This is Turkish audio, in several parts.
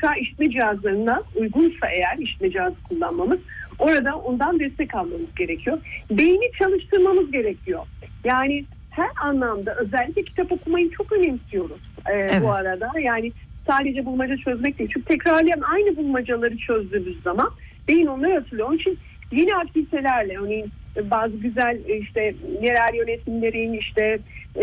mutlaka işitme cihazlarına uygunsa eğer işitme cihazı kullanmamız, ondan destek almamız gerekiyor. Beyni çalıştırmamız gerekiyor. Yani her anlamda özellikle kitap okumayı çok önemsiyoruz Evet. bu arada. Yani sadece bulmaca çözmek değil. Çünkü tekrarlayan aynı bulmacaları çözdüğümüz zaman beyin onları hatırlıyor. Onun için yeni aktivitelerle, örneğin bazı güzel işte yerel yönetimlerin, işte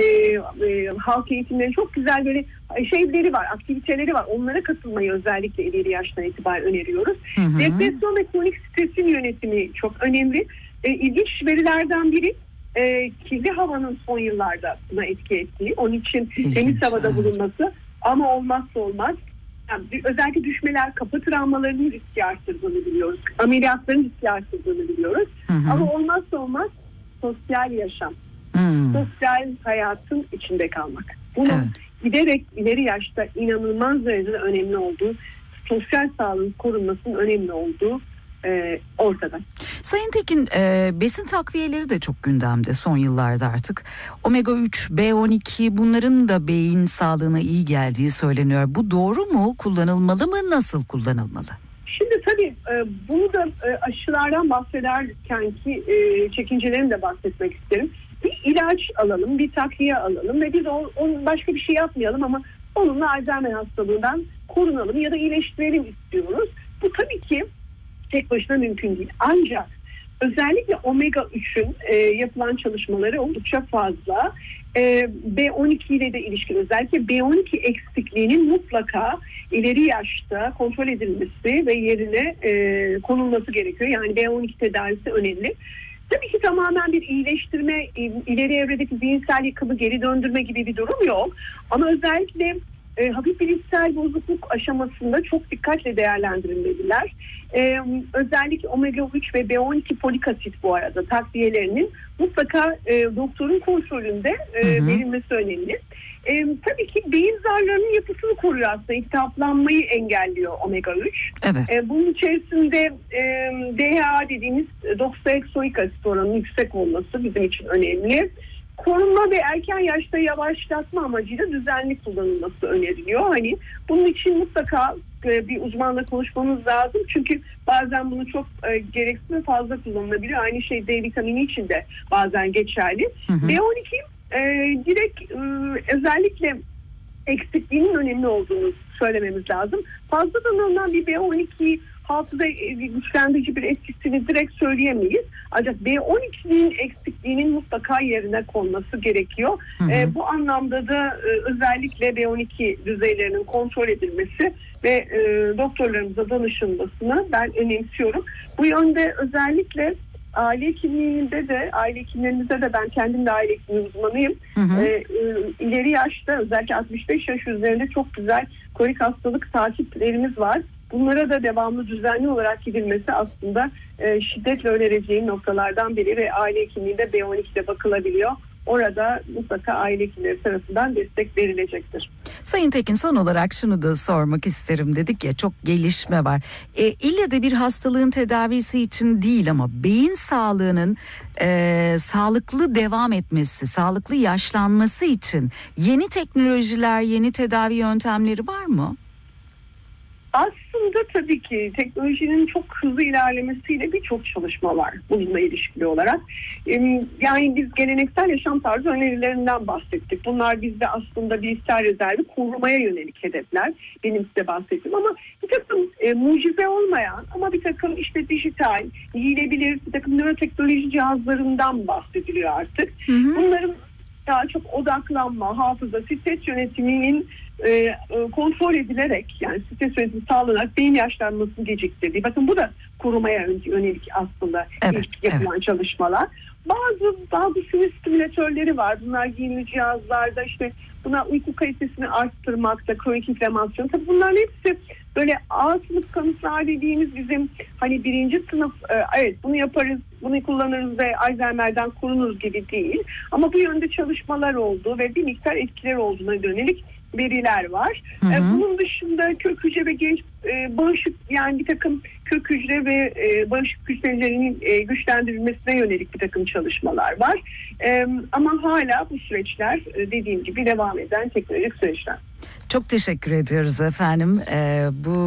halk eğitimlerin çok güzel böyle şeyleri var, aktiviteleri var. Onlara katılmayı özellikle ileri yaştan itibaren öneriyoruz. Depresyon ve kronik stresin yönetimi çok önemli. İlginç verilerden biri kirli havanın son yıllarda buna etki ettiği. Onun için temiz havada bulunması, ama olmazsa olmaz. Yani özellikle düşmeler, kapı travmalarının riski arttırdığını biliyoruz. Ameliyatların riski arttırdığını biliyoruz. Ama olmazsa olmaz sosyal yaşam. Sosyal hayatın içinde kalmak. Bunun giderek ileri yaşta inanılmaz derecede önemli olduğu, sosyal sağlığın korunmasının önemli olduğu ortada. Sayın Tekin, besin takviyeleri de çok gündemde son yıllarda artık. Omega 3, B12 bunların da beyin sağlığına iyi geldiği söyleniyor. Bu doğru mu? Kullanılmalı mı? Nasıl kullanılmalı? Şimdi tabii bunu da aşılardan bahsederken ki çekincelerini de bahsetmek isterim. Bir ilaç alalım, bir takviye alalım ve biz onun başka bir şey yapmayalım ama onunla Alzheimer hastalığından korunalım ya da iyileştirelim istiyoruz. Bu tabii ki tek başına mümkün değil. Ancak özellikle omega 3'ün yapılan çalışmaları oldukça fazla. B12 ile de ilişkili, özellikle B12 eksikliğinin mutlaka ileri yaşta kontrol edilmesi ve yerine konulması gerekiyor. Yani B12 tedavisi önemli. Tabii ki tamamen bir iyileştirme, ileri evredeki zihinsel yıkımı geri döndürme gibi bir durum yok. Ama özellikle hafif bilişsel bozukluk aşamasında çok dikkatle değerlendirilmeliler. Özellikle omega 3 ve B12 folik asit bu arada takviyelerinin mutlaka doktorun kontrolünde verilmesi önemli. Tabii ki beyin zarlarının yapısını koruyor aslında. İltihaplanmayı engelliyor omega 3. Evet. Bunun içerisinde DHA dediğimiz doksaeksoik asit oranının yüksek olması bizim için önemli. Korunma ve erken yaşta yavaşlatma amacıyla düzenli kullanılması öneriliyor. Hani bunun için mutlaka bir uzmanla konuşmamız lazım. Çünkü bazen bunu çok gereksiz ve fazla kullanılabiliyor. Aynı şey D vitamini için de bazen geçerli. B12 direkt özellikle eksikliğinin önemli olduğunu söylememiz lazım. Fazladan alınan bir B12 hafıza güçlendirici bir etkisini direkt söyleyemeyiz. Ancak B12'nin eksikliğinin mutlaka yerine konması gerekiyor. Bu anlamda da özellikle B12 düzeylerinin kontrol edilmesi ve doktorlarımıza danışılmasını ben önemsiyorum. Bu yönde özellikle aile hekimlerimizde de ben kendim de aile hekimi uzmanıyım. İleri yaşta özellikle 65 yaş üzerinde çok güzel kronik hastalık takiplerimiz var. Bunlara da devamlı düzenli olarak gidilmesi aslında şiddetle önereceğim noktalardan biri ve aile hekimliğinde B12'de bakılabiliyor. Orada mutlaka aile hekimleri tarafından destek verilecektir. Sayın Tekin, son olarak şunu da sormak isterim. Dedik ya, çok gelişme var. İlle de bir hastalığın tedavisi için değil ama beyin sağlığının sağlıklı devam etmesi, sağlıklı yaşlanması için yeni teknolojiler, yeni tedavi yöntemleri var mı? Aslında tabii ki teknolojinin çok hızlı ilerlemesiyle birçok çalışma var bununla ilişkili olarak. Yani biz geleneksel yaşam tarzı önerilerinden bahsettik. Bunlar bizde aslında bilişsel rezervi korumaya yönelik hedefler. Benim size bahsettiğim ama bir takım mucize olmayan ama bir takım işte dijital, giyilebilir bir takım nöroteknoloji cihazlarından bahsediliyor artık. Bunların daha çok odaklanma, hafıza, stres yönetiminin kontrol edilerek, yani stres yönetimi sağlanarak beyin yaşlanmasını geciktirdiği. Bakın bu da korumaya yönelik aslında ilk yapılan çalışmalar. Bazı sinir stimülatörleri var. Bunlar giyimli cihazlarda, işte buna uyku kalitesini arttırmakta, kronik inflamasyon. Tabii bunların hepsi böyle A sınıf kanıtlar dediğimiz bizim hani birinci sınıf evet bunu yaparız, bunu kullanırız ve Alzheimer'den korunuruz gibi değil. Ama bu yönde çalışmalar oldu ve bir miktar etkiler olduğuna yönelik veriler var. Bunun dışında kök hücre ve genç bağışık, yani bir takım kök hücre ve bağışıklık hücrelerinin güçlendirilmesine yönelik bir takım çalışmalar var. Ama hala bu süreçler dediğim gibi devam eden teknolojik süreçler. Çok teşekkür ediyoruz efendim. Bu